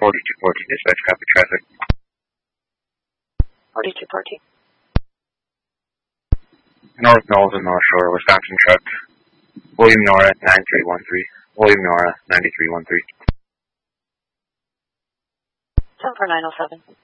4214, dispatch, copy traffic. 4214. North Knowles and North Shore, Wisconsin truck. William Nora, 9313. William Nora, 9313. 10907.